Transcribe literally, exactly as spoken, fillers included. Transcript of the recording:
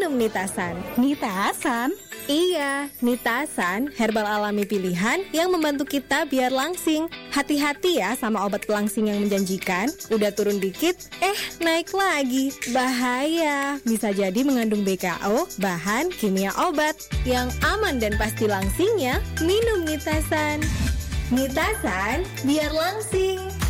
minum Nitasan. Nitasan? Iya, Nitasan, herbal alami pilihan yang membantu kita biar langsing. Hati-hati ya sama obat pelangsing yang menjanjikan. Udah turun dikit, eh naik lagi. Bahaya, bisa jadi mengandung B K O, bahan kimia obat. Yang aman dan pasti langsingnya, minum Nitasan. Nitasan, biar langsing.